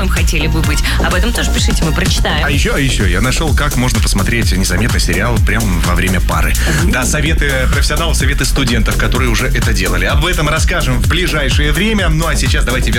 кем хотели бы быть. Об этом тоже пишите, мы прочитаем. А еще я нашел, как можно посмотреть незаметно сериал прямо во время пары. Да, советы профессионалов, советы студентов, которые уже это делали. Об этом расскажем в ближайшее время. Ну а сейчас давайте